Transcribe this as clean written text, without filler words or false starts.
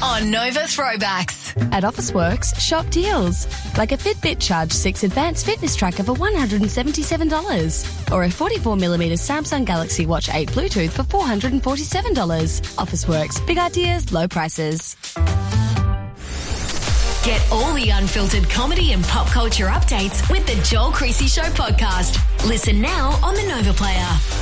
on Nova Throwbacks. At Officeworks, shop deals. Like a Fitbit Charge 6 Advanced Fitness Tracker for $177. Or a 44mm Samsung Galaxy Watch 8 Bluetooth for $447. Officeworks. Big ideas, low prices. Get all the unfiltered comedy and pop culture updates with the Joel Creasy Show podcast. Listen now on the Nova Player.